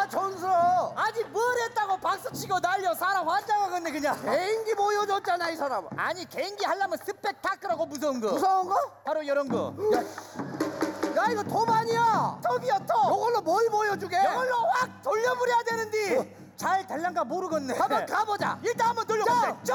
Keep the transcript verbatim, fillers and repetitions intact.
아 촌스러워. 아직 뭘 했다고 박수치고 난리여. 사람 환장하겠네 그냥. 개인기 보여줬잖아 이 사람. 아니 개인기 하려면 스펙타클하고 무서운 거. 무서운 거? 바로 이런 거. 야 이거 톱 아니야. 턱이야 턱. 이걸로 뭘 보여주게? 이걸로 확 돌려버려야 되는데 잘 될란가 모르겠네. 한번 가보자. 일단 한번 돌려보세요.